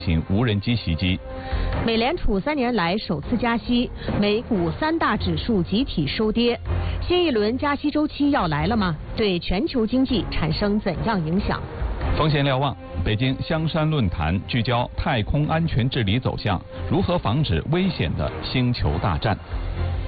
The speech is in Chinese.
行无人机袭击。 美联储3年来首次加息，美股3大指数集体收跌。新一轮加息周期要来了吗？对全球经济产生怎样影响？ 风险瞭望，北京香山论坛聚焦太空安全治理走向，如何防止危险的星球大战。